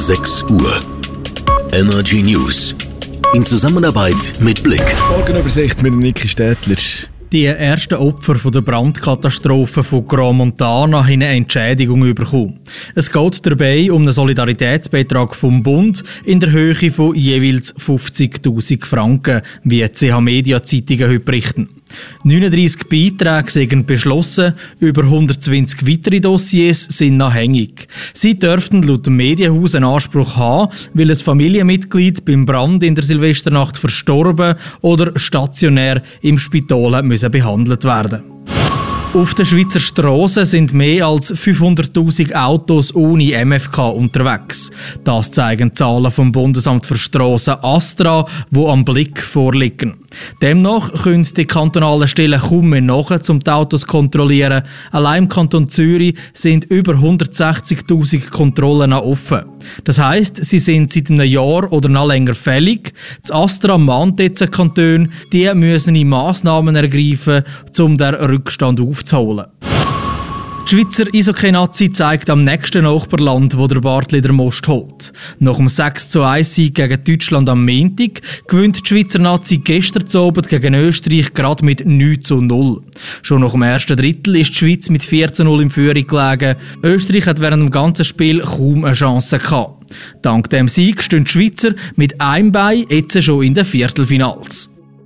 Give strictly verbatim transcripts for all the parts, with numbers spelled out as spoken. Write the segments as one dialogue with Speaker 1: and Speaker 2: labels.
Speaker 1: sechs Uhr. Energy News. In Zusammenarbeit mit Blick.
Speaker 2: Morgenübersicht mit dem Niki Städtler.
Speaker 3: Die ersten Opfer von der Brandkatastrophe von Grand Montana haben eine Entschädigung bekommen. Es geht dabei um einen Solidaritätsbeitrag vom Bund in der Höhe von jeweils fünfzigtausend Franken, wie die C H Media Zeitungen heute berichten. neununddreissig Beiträge sind beschlossen, über hundertzwanzig weitere Dossiers sind noch hängig. Sie dürften laut dem Medienhaus einen Anspruch haben, weil ein Familienmitglied beim Brand in der Silvesternacht verstorben oder stationär im Spital müssen behandelt werden. Auf den Schweizer Strassen sind mehr als fünfhunderttausend Autos ohne M F K unterwegs. Das zeigen Zahlen vom Bundesamt für Strassen Astra, die am Blick vorliegen. Demnach können die kantonalen Stellen kaum mehr nach, um die Autos zu kontrollieren. Allein im Kanton Zürich sind über hundertsechzigtausend Kontrollen noch offen. Das heisst, sie sind seit einem Jahr oder noch länger fällig. Das Astra mahnt jetzt die Kantone, die müssen Massnahmen ergreifen, um den Rückstand aufzuholen. Die Schweizer Eishockey-Nazi zeigt am nächsten Nachbarland, wo der Bartli den Most holt. Nach dem sechs zu eins Sieg gegen Deutschland am Montag gewinnt die Schweizer Nazi gestern Abend gegen Österreich gerade mit neun zu null. Schon nach dem ersten Drittel ist die Schweiz mit vier zu null in Führung gelegen. Österreich hat während dem ganzen Spiel kaum eine Chance gehabt. Dank dem Sieg stehen die Schweizer mit einem Bein jetzt schon in den Viertelfinals.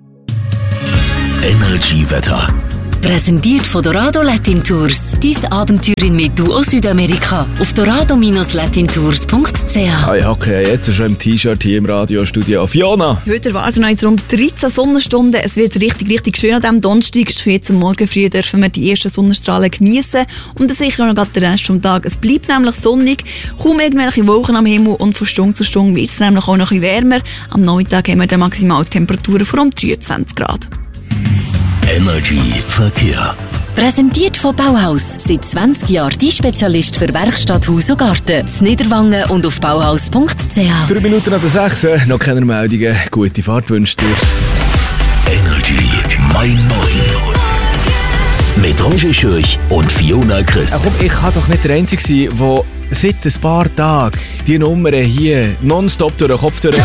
Speaker 1: Energy-Wetter.
Speaker 4: Präsentiert von Dorado Latin Tours. Dein Abenteuer in Metu aus Südamerika. Auf dorado Latin Tours punkt c h.
Speaker 2: Hi, okay, jetzt schon im T-Shirt hier im Radiostudio. Fiona!
Speaker 5: Heute erwarten uns rund dreizehn Sonnenstunden. Es wird richtig, richtig schön an diesem Donnerstag. Schon jetzt am Morgen früh dürfen wir die ersten Sonnenstrahlen genießen. Und dann sicher noch den Rest des Tages. Es bleibt nämlich sonnig, kaum irgendwelche Wolken am Himmel und von Stunde zu Stunde wird es nämlich auch noch ein bisschen wärmer. Am Nachmittag haben wir dann Maximaltemperaturen von um dreiundzwanzig Grad.
Speaker 1: Energy Verkehr.
Speaker 4: Präsentiert von Bauhaus. Seit zwanzig Jahren die Spezialist für Werkstatt, Haus und Garten. In Niederwangen und auf bauhaus punkt c h.
Speaker 2: Drei Minuten nach der sechs, noch keine Meldungen. Gute Fahrt wünscht dir.
Speaker 1: Energy Mein Morgen. Mit Roger Schürch und Fiona Christ.
Speaker 2: Ja, komm, ich kann doch nicht der Einzige sein, der seit ein paar Tagen die Nummern hier nonstop durch den Kopf durchgeht.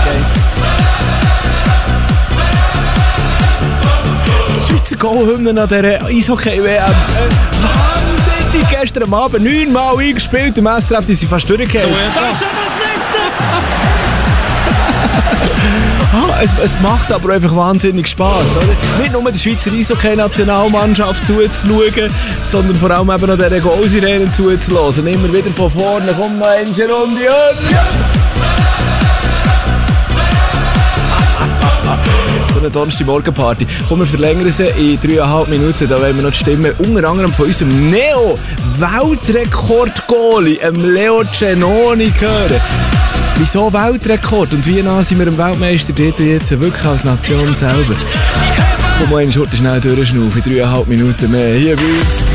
Speaker 2: Schweizer Goalhymnen an dieser Eishockey-W M. Äh, wahnsinnig! Gestern am Abend neunmal eingespielt. Im S R F, die sind fast durchgegangen.
Speaker 6: So, das ist schon das Nächste!
Speaker 2: ah, es, es macht aber einfach wahnsinnig Spass, oder? Nicht nur der Schweizer Eishockey-Nationalmannschaft zuzuschauen, sondern vor allem eben noch dieser Goal-Sirenen zuzulassen. Immer wieder von vorne. Komm noch eine Runde. Ja. So eine Donnerstag-Morgen-Party. Komm, wir verlängern sie in dreieinhalb Minuten. Da wollen wir noch die Stimme unter anderem von unserem Neo-Weltrekord-Goalie, Leo Cenoni, hören. Wieso Weltrekord? Und wie nah sind wir dem Weltmeister dort jetzt wirklich als Nation selber? Komm mal einen Schurte schnell durchschnaufen. In dreieinhalb Minuten mehr. Hier bei uns.